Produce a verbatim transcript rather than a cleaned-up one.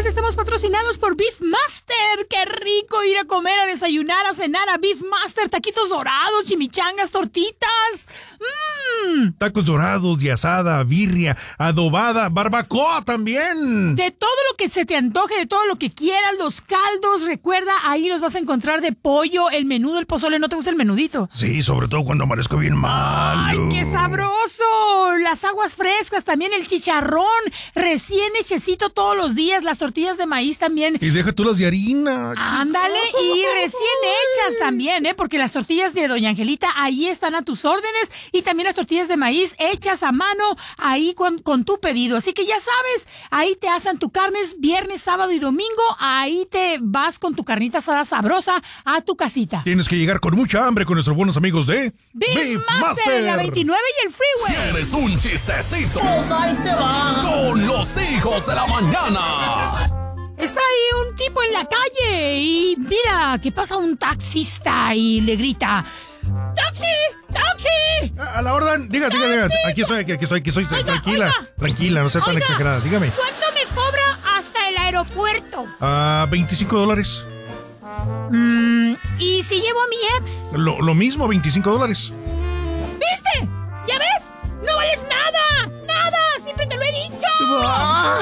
además estamos patrocinados por Beef Master. ¡Qué rico ir a comer, a desayunar, a cenar a Beef Master! Taquitos dorados, chimichangas, tortitas. ¡Mmm! Tacos dorados, de asada, birria, adobada, barbacoa también. De todo lo que se te antoje, de todo lo que quieras, los caldos, recuerda, ahí los vas a encontrar de pollo, el menudo, el pozole. ¿No te gusta el menudito? Sí, sobre todo cuando amanezco bien malo. ¡Ay, qué sabroso! Las aguas frescas, también el chicharrón, recién hechecito todos los días, las tortillas de maíz también. Y deja tú las de harina. Ándale, y recién hechas también, ¿eh? Porque las tortillas de Doña Angelita ahí están a tus órdenes, y también las tortillas de maíz hechas a mano ahí con, con tu pedido. Así que ya sabes, ahí te asan tu carnes viernes, sábado y domingo, ahí te vas con tu carnita asada sabrosa a tu casita. Tienes que llegar con mucha hambre con nuestros buenos amigos de Beef, Beef Master, Master, la veintinueve y el Freeway. ¿Quieres un chistecito? Pues ahí te va. Con los hijos de la mañana. Está ahí un tipo en la calle y mira que pasa un taxista y le grita: ¡Taxi! ¡Taxi! A la orden, diga, diga, diga. Aquí estoy, aquí, aquí estoy, aquí estoy. Oiga, tranquila, oiga. tranquila, no sea tan Oiga, exagerada. Dígame. ¿Cuánto me cobra hasta el aeropuerto? Ah, veinticinco dólares. Mm, ¿y si llevo a mi ex? Lo, lo mismo, veinticinco dólares. ¿Viste? ¿Ya ves? ¡No vales nada! ¡Nada! ¡Siempre te lo he dicho! ¡Ah!